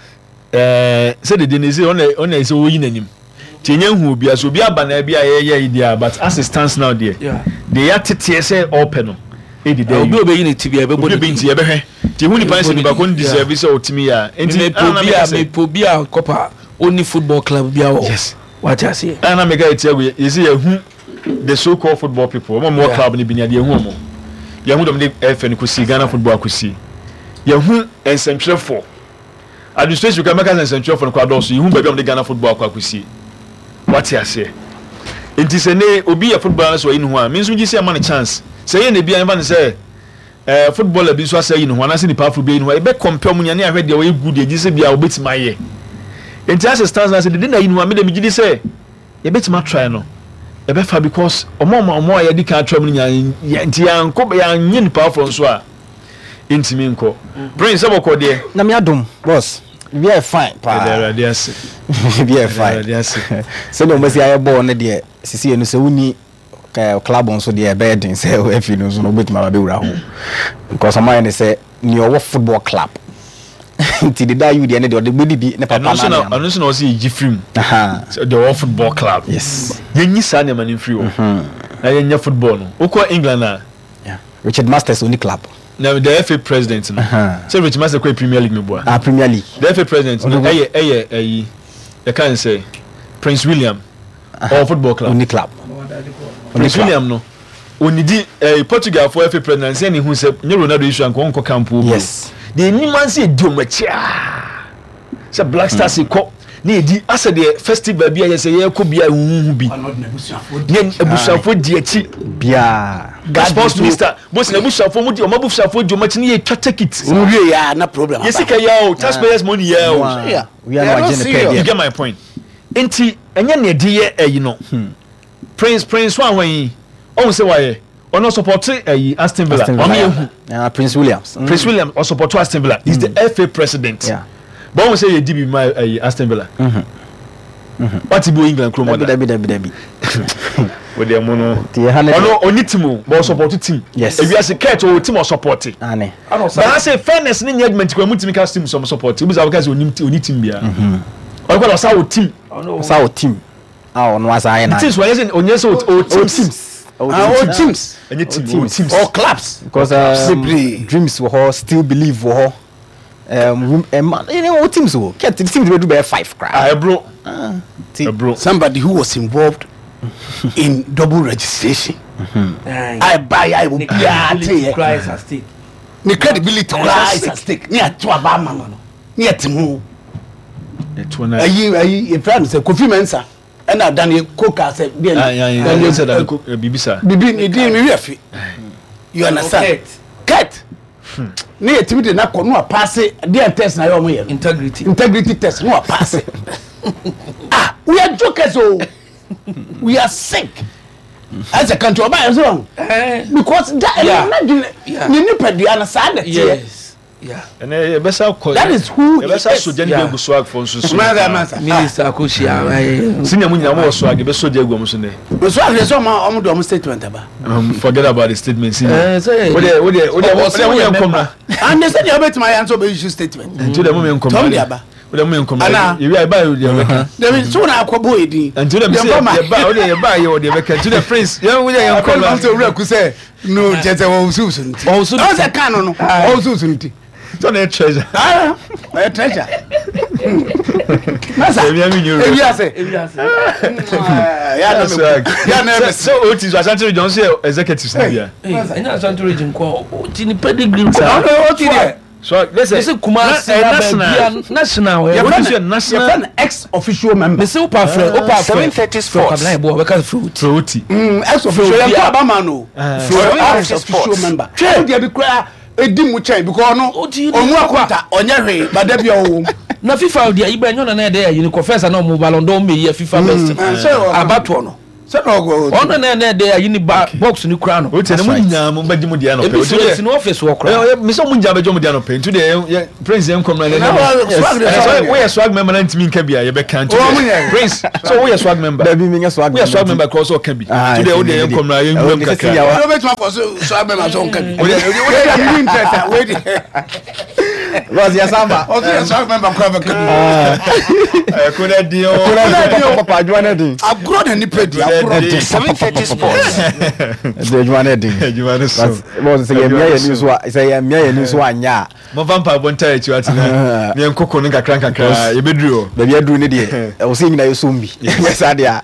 Say the dinner on is owing him. Tinya hu bia so bia bana bia ye idea but as it stands now there. Yeah. They are say open. E di dey. Obi obeyi ne tibia e be body bi nti e be hwe. Ti hu ni pan se ni ba kon deserve say otimi ya. Enti me pobia kopa only football club bia wo. Yes. What I say. Ana me ga eti agu you see hu the so called football people. Mo club ni bi na de hu mo. Ye hu dom de FN ko si Ghana football ko si. Ye hu ensentwere for administration can make us central for Kwados you baby on the Ghana football kwakusi what you say enti se ne obi ya football so yin ho a means we say man chance say ye na bia never say footballer bi so say yin ho na say ni powerful bi yin ho e be compare mu nya ne ahwe de we good e gi say bia obetima ye enti as stands na say de na yin ho a me de mi gi say ye betima try no e be fa because omo ya di kan try mu nya enti ya nko ya nye ni powerful so a enti mi nko Prince aboko de na me adom boss we are fine pa we are fine so no must I born there sisi enu se uni club on so there bed say if you know so no bet ma be wura ho because am I say ni owo football club ti dey you there the body bi ne papa na no so no see Gifrim the owo football club yes yenyi sa ne man free o na yenya football no ukọ England na yeah Richard Masters only club. Now the FA president no. So Richard Masters kwa Premier League me boy. Premier League. The FA president no the can say Prince William or football club. Only club. Prince William no. Onidi Portugal for FA president say ni hu say Ronaldo issue anko onko campo. Yes. The ni man say diomachia. Say Black Stars ko na edi asa the festival bia ye say ye ko bia hu bi. Yen ebusuafo di achi bia. Sports minister boss na ebusuafo mu di o mabusuafo di o machi ne ye twa ticket. We ya na problem. Yes ka ya o taxpayers money ya o. We are not agenda. You get my point. Enti enye na edi ye ayi no. Prince one when on say why no support Aston Villa. Prince Williams. Prince Williams or support Aston Villa. He's the FA president. Yeah. But when say you did my Aston Villa. What you England crew mother? Debbie. With their mono. No, only team, but support team. Yes. If you as a cat or team or support it. But I say fairness in judgment when we make us team some support. It was our guys only team here. Or what was our team? Our team. Oh, no, as I know. Teams were on yes or teams. Teams. And teams. Or clubs. Because dreams were still believe were teams who kept the teams to do 5 crowd. Bro. Somebody who was involved in double registration. I will be Christ at stake. The credibility Christ at stake. Near to a barman. Near to move. A friend said, Kofi Mensah. And I Daniel Coker said, Bibisa. You understand? Cat. Near to me, not no pass it. Dear test na integrity test. No pass it. We are jokers. Oh, we are sick as a country. Why is wrong? Because that imagine you need to be understand. Yes. And that is who he is. So Jenny swag for so. Minister Akushia. Senior Munya swag, be so Diego Musune. Swag is some statement about. Forget about the statement. And they said you bet my answer be issue statement. And to the woman come. We don't come. You buy you. There is soon I go boy. And to them say you buy you to the prince. You come to Reku say no just Susan. Also the canon. Also Susan. Don't a treasure. A treasure. So it is Ashanti Region executives here. In Ashanti Region call pedigree. So listen, national ex-official member. Opa 730 Sports. Fruity. Ex-official member. Edimu chain because no onwa kwata onye but there be owo na FIFA dia ibe nyo na dey you confess na mo Ballon d'Or me FIFA best abato no se no go ono na dey you ni box ni kura no o te na mo nya mo baji mo dia no pe o te no office wo kura me so mo nya baji mo dia no pe to dey prince em come na we swag member na ntimi nka bia ye be kan to prince so we swag member da bi me nya swag we swag member cross o ka bi to dey o dey em come na ye nwam kaka we bet ma for swag member so nka bi we dey interest we was ya samba o dey swag member kwa be ko na dio papa adwana din agro na ni pedi 730 Sports. The Juane ding. Juane so. Was say ya mia so anya. Mo vampire bonta e chiwati na. Ni enkoko ni kakran kakra e bedru. Ba bia dru ni de. E wo say nyina yesombi. Yes adia.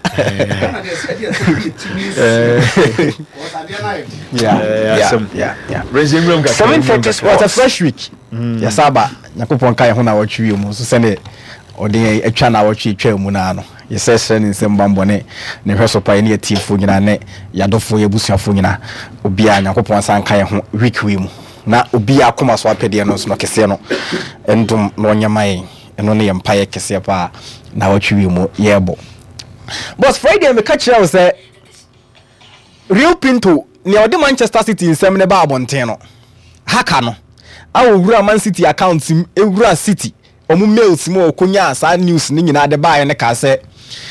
Yeah. Raising room 730 Sports. What a fresh week. Ya saba. Nyakopon kai ho na wo twi mu so se ne odi etwa na wo twi twa mu na no. Yesese ni nsembambone ne hweso pa ne atifo nyina ne yadofo yebusuafo nyina obia Nyakopon san kai ho week we mu na obia akoma so apede no so no kese no endum no nyamai eno ne yempaye kese pa na wo twi mu yebo. Boss Friday me catch you say Rio Pinto ne odi Manchester City nsem ne ba abonten no haka no awura Man City account ewura City omu mails mo okonya sa news ni nyina de bae ne ka say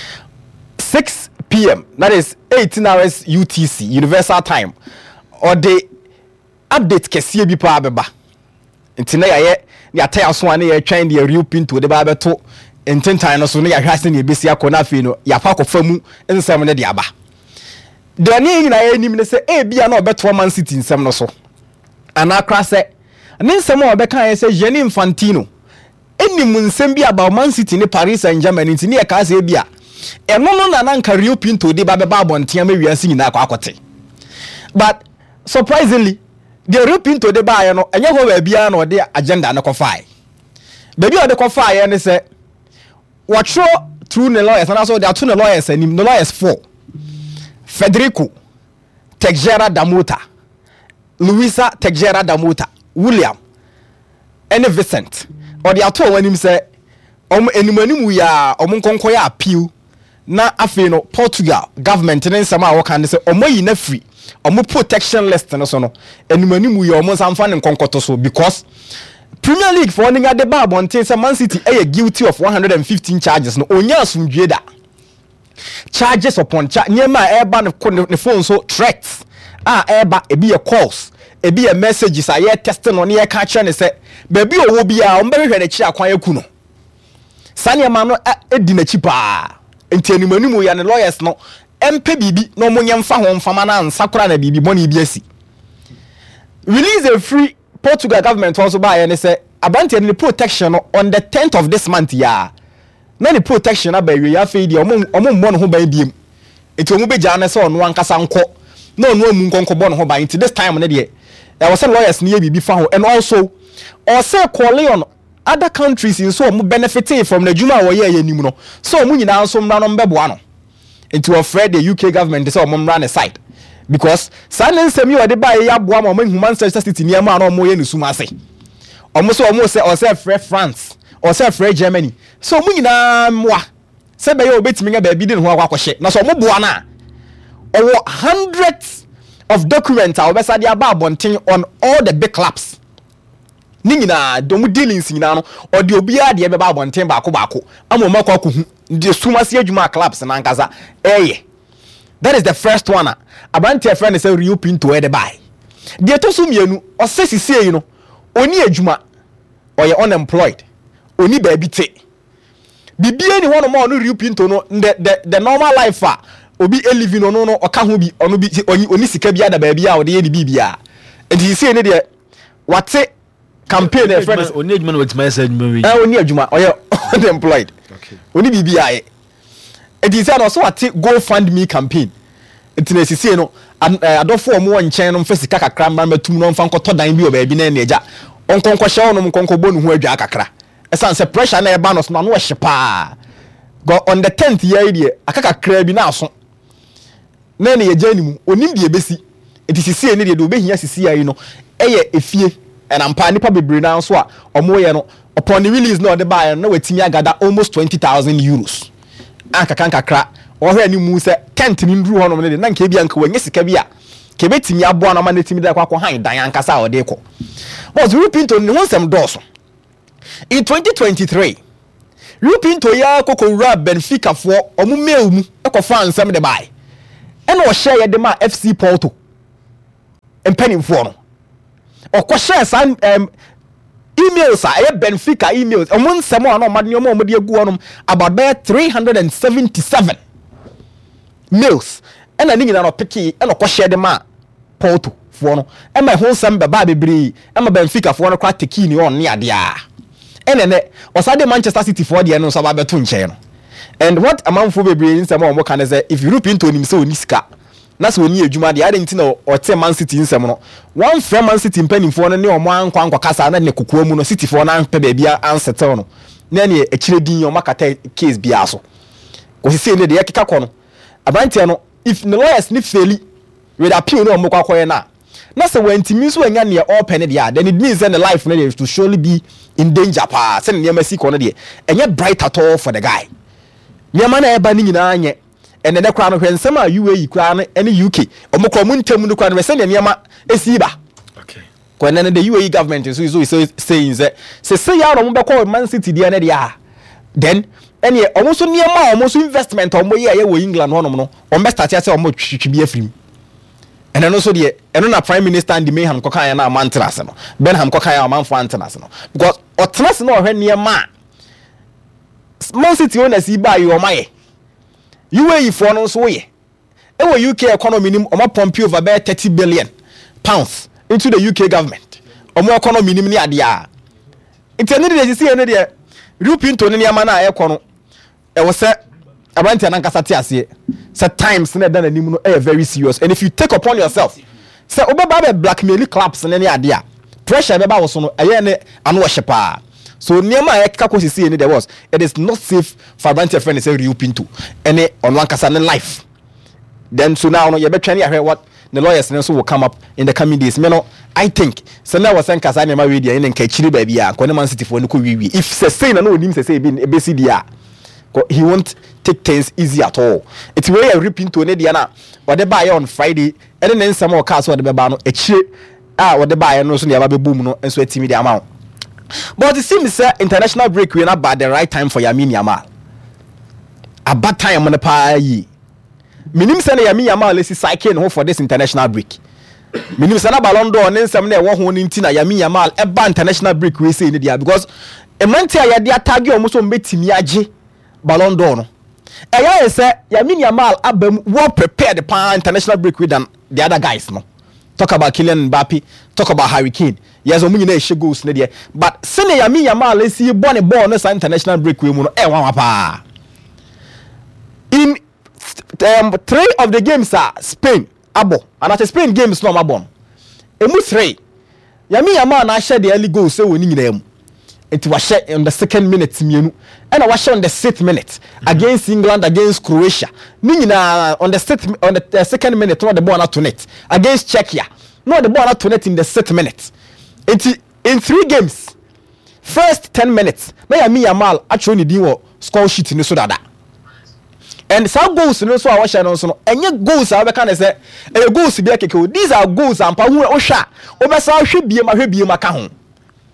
6 p.m. that is 18 hours UTC universal time or the update kese bi pa beba ntina ya ataya so ane ya twan de Rio Pinto de ba beto ententan no so ne ya hwase ne ebesi akona afi no ya pa kofa mu nsem ne de aba de ne nyina ya nim ne se bia na obeto Man City nsem no so ana kra se ne nsem obeka ya se Gianni Infantino enim nsem bi about Man City ne Paris Saint-Germain ntini ya ka se bia eno no na nanka Rio Pinto de ba abontia ma wiase nyina akote but surprisingly the Rio Pinto de ba no enye ho ba bia na de agenda na kofai baby o de kofai ne se watro through the lawyers and also there are two lawyers and the lawyers for Federico Teixeira da Mota, Luisa Teixeira da Mota, William and Vincent or the ato when him say enimanimu ya omunkonko ya appeal na afi no Portugal government ne nsama wo kan say omoyi na free omo protection list no so no enimanimu ya omo samfa ne nkonkoto so because Premier League for ninga de ba bonten say Man City guilty of 115 charges no onya asumdwe da charges upon nyema eba ne phone so threats eba ebi ye calls ebi ye messages aye testing on ye ka kire ne say baby owo bia o mbehwe ne chi akwan yaku no sane ma no edi na chi pa enti animanimu ya ne lawyers no empe bibi no mo nyemfa ho mfama na nsakora na bibi boni bi asi release a free Portugal government also buy and say abante the protection on the 10th of this month ya na the protection aba we ya fe di omo mo no ho ban biem enti omo beja na say ono ankasa nko na ono amu nkonko bo no ho ban enti this time na de was say lawyers ne bibi fa ho and also or say calling on other countries in so omo benefiting from the juma wo ye anim no so omo nyina so mra no mbebo ano enti we afraid the UK government say omo mra ne side because sanin semi o de ba ya boa ma Manchester City ni ma na omo ye nisuma ase omo say o say free France o say free Germany so omo nyina mwa se be ye obetimi nga ba bi din ho akwakohye na so omo boa na owo hundreds of documents a obesa de aba abonten on all the big clubs ni nyina dom dealings nyina no odi obia de beba abonten baako ama makwa ko hu de sumasi adwuma clubs na nkaza that is the first one abanti friend say Rio Pinto e de buy de to so mienu osesisi yi no oni adwuma oye unemployed oni ba bi te bibie ni hono ma no Rio Pinto no the normal life obi living no oka ho bi ono bi oni sika bi ada ba bi a ode ye di bibia enti see ne de wate campaign e friend oni adwuma no wetima say adwuma wi oni adwuma oye unemployed okay oni bibia e enti say no so wate go fund me campaign enti na sisi no adofo omo nchen no mfa sika kakra ma matum no mfa nkoto dan bi o ba bi na na eja onkonko hye no mkonko bonu ho adwa kakra esan se pressure na e ba no so na no hye pa go on the 10th year die akakakra bi na aso na ne yeja ni mu onim de ebesi enti sisi ne de obehia sisi ayi no eye efie enampa nipa bebre na so a omo ye no upon the release no de buy na watimi agada almost 20,000 euros akakankakra ohwe ni mu se tent ni nduru hono ne de na nke bia nka wanye sika bia ke betimi aboa na ma na timi de kwakọ han dan ankasa o de ko but Rio Pinto ni wonsem doso in 2023 Rio Pinto ya kokowura Benfica fo omu meumu ekofa ansem de buy ena o share ye de ma FC Porto empany fo no o share san emails a Benfica emails omu nsem o na o madne o de agu onum about 377 mails ena ni nyina no peki ena ko share de ma Porto fo no ema ho nsem be ba bebre ema Benfica fo no kwa teki ni on ne ade a ene osade Manchester City for de no so ba beto nche no and what amanfo bebre nsem o mo kan say if Europe into nim say oni sika na so oni adwuma de adanti na o te Man City nsem no one from Man City mpanimfo no ne o mo ankwa kasa na ne kokoa mu no City fo na mpa ba bia ansettle no na ne akire din o makata case bia so ko sisi ne de yakeka ko no abanti no if the lawyers ni faili with appeal no mo kwakoye na say wantimi so anya ne open dia then it means that the life no to surely be in danger pa say ne ma si ko no de enye bright at all for the guy nyama na eba ni nyina anye ene ne kwa no hwensem a UAE kwa no ene UK omokọ mu ntam no kwa no say ne nyama esi ba okay kwa ne the UAE government so saying say ya no mo be call Man City dia ne dia then ene omoso nyama omoso investment omo ye wo England honom no omo start ya say omo twitwi afrim ene no so de eno na prime minister and Benham kokan ya na amantras no Benham kokan ya amanfo antras no because otras no ohwe nyama Man City owners iba yi omaye UAE for no so ye ewo UK economy nim omo pump over about 30 billion pounds into the UK government omo economy nim ni ade a intene de sisi ene de Rio Pinto ne nyama na ekono e wo se abanti anankasa te ase say times na dan anim no very serious and if you take upon yourself say obeba be blackmail clubs ne ade a pressure beba wo so no eye ne ano hyepa so niema ekaka ko sisi ni there was it is not safe for abanti friend say Rio Pinto ene on wankasa ne life then so now no you betwa ne ahwe what the lawyers so will come up in the coming days me no I think so now was nkasa ne ma we dia ene nka chiri ba bia ko ne Man City for no ko wiwi if say na no onim say be si dia he won't take things easy at all. It's where Rio Pinto ne dia na what they buy on Friday and then some more cars what they buy no echire what they buy no so ne ba be boom no enso atimi the amount. But it seems say international break we not bad the right time for Lamine Yamal. A bad time on the pa yi. Minim say na Lamine Yamal let's cycle no for this international break. Minim say na Ballon d'Or ne nsem na e wo ho ni nti na Lamine Yamal e ba international break we say ni dia because e manti ya dia tag o mo so mbetimi age Ballon d'Or no. Eya say Lamine Yamal abam well prepared pa international break with than the other guys no. Talk about Kylian Mbappe, talk about Harry Kane. Yes, omu nyina ehye goals ne de. But sene Lamine Yamal see born a ball no international break we mu no e wan pa. In 3 of the games are Spain abo and at Spain games no mabon. Emu 3. Lamine Yamal na share the early goals say woni nyina em. It was share in the 2nd minute mienu and I was share on the 6th minute against England against Croatia. Ni nyina on the 2nd minute no the ball not to net against Czechia. No the ball not to net in the 6th minute. In 3 games first 10 minutes na Lamine Yamal actually din wo score sheet ni so dada. And some goals no so a share no so no enye goals a be kan say goals bi akeke these are goals ampa hu o hwa o be sa hwe bie ma aka ho.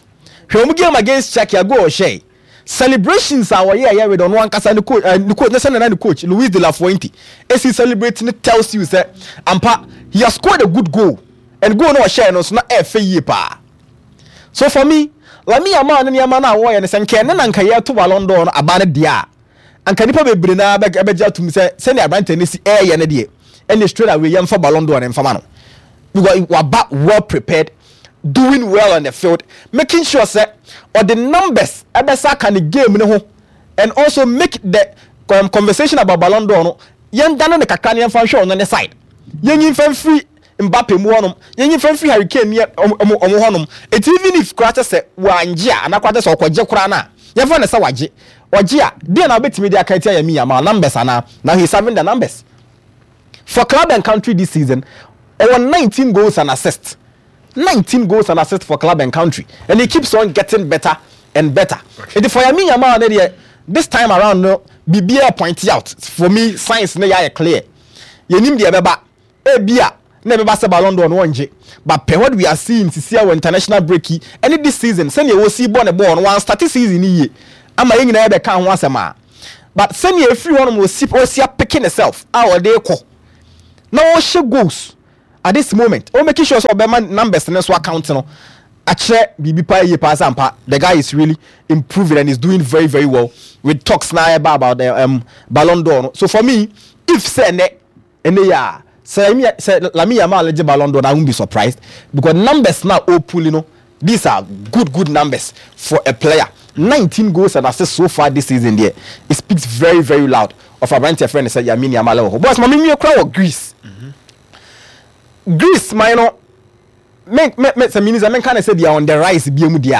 hwe omu game against Czechia go or share celebrations are here with on one kasa the coach Luis de la Fuente as he celebrating tells you say ampa he has scored a good goal and goal no share no so na FA pa. So for me Lamine Yamal ne yama na wo ye ne senke ne nanka ye to Ballon d'Or no aba ne dia anka nipa bebre na beja tum se ne abrante ne si ye ne de and straight away yam for Ballon d'Or ne mfama no because we are well prepared, doing well on the field, making sure say or the numbers ebesa can the game no, and also make the conversation about Ballon d'Or no yen dano ne kakra ne fan show on the side yen fan free Mbappe mu honom yen fan free Harry Kane ne omo honom it even if kwata say wangia anakwata say okwaje kura na yen fa ne say waje a dey na betimi dey akati ya mi ama numbers ana now he's having the numbers for club and country this season. Over 19 goals and assists. 19 goals and assists for club and country. And he keeps on getting better and better. Okay. And for Lamine Yamal, this time around, no, BBA points out, for me, science is clear. You need the Beba, Bia, never say Ballon d'Or one J. But what we are seeing to see our international breaky, and this season, send you will see born a born one starting season here. I'm a young neighbor can once a man. But send you everyone will see picking herself. Our day call. Now, she goes. At this moment, making sure so Obama numbers and so account no. Actually, the guy is really improving and is doing very, very well with talks now about the Ballon d'Or. So for me, if say Lamine Yamal Ballon d'Or, I won't be surprised because numbers now all pulling. These are good numbers for a player. 19 goals and assists so far this season. There, it speaks very, very loud of a brand friend. Say Lamine Yamal. Boss, my me crowd Greece. Greece, my no, make some minutes. I mean, kind of say they are on the rise. Be dia.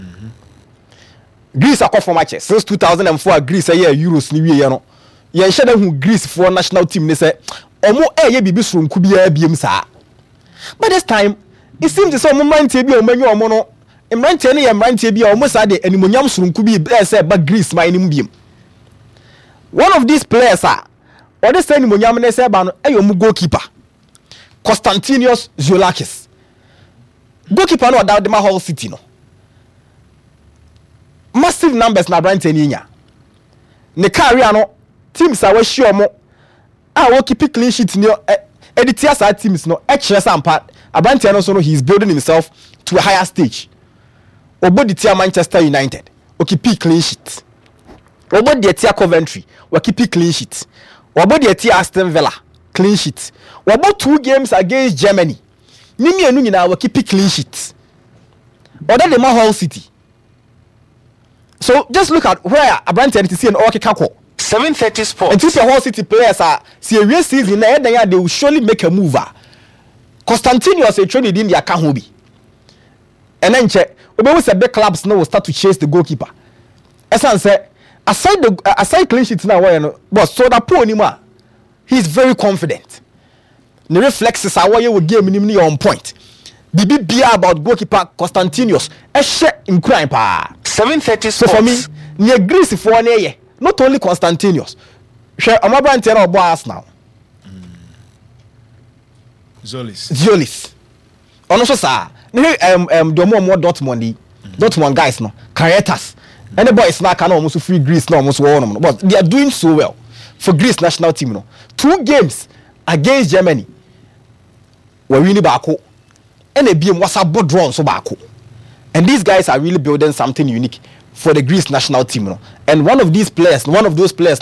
Greece are for matches since 2004. Greece a year Euros ni we no. Yen share who Greece for national team. They say, omo ye bibi suru kubia biem sa. But this time, it seems to some man te bi omo nyo omo no. Emran te ne emran te bi omo sa de animonyam suru kubi say ba Greece my nim biem. One of these players are, or this animonyam ne say ba no e omo goalkeeper. Konstantinos Zoulakis. Goalkeeper no doubt the whole city no. Massive numbers na brand teninya. Ne career no teams are sure mo we keep clean sheet no editias our teams no extra sampa Abrante no so no he's building himself to a higher stage. Obodi tia Manchester United we keep clean sheet. Obodi tia Coventry we keep clean sheet. Obodi tia Aston Villa clean sheet. About 2 games against Germany. Nimi enu nyina we keep clean sheet. Other than Hull City. So just look at where Abrante is see an Okikako. 7:30 Sports. And two Hull City players are serious season na they will surely make a move. Konstantinos a trade in their Kahobi. And then check. We say big clubs now will start to chase the goalkeeper. Esan say aside clean sheet now but so that poor anymore. He's very confident. The reflexes are why you will give him on point. Bibi bia about goalkeeper Konstantinos. In crime pa. 7:30 Sports. So for me, near Greece for 1 year. Not only Konstantinos. Share Amabrante no boss now. Zolis. Also sir. The more Dortmund guys no. Caritas. And the boys now can almost free Greece no almost one. But they are doing so well for Greece national team no. 2 games against Germany. We winning bako. And they be what's a board drawn so bako. And these guys are really building something unique for the Greece national team. And one of those players